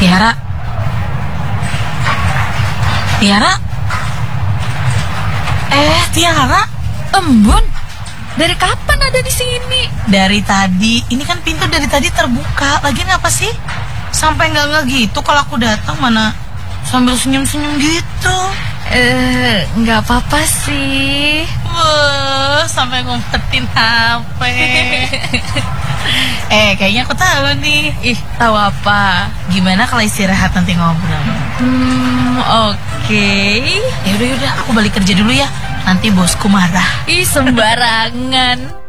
Tiara. Tiara. Tiara. Embun, dari kapan ada di sini? Dari tadi. Ini kan pintu dari tadi terbuka. Lagian apa sih? Sampai nggak gitu kalau aku datang, mana sambil senyum-senyum gitu. Nggak apa-apa sih. Wah, sampai ngumpetin HP. Kayaknya aku tahu nih. Ih, tahu apa? Gimana kalau istirahat nanti ngobrol? Oke. Yaudah, aku balik kerja dulu ya. Nanti bosku marah. Ih, sembarangan.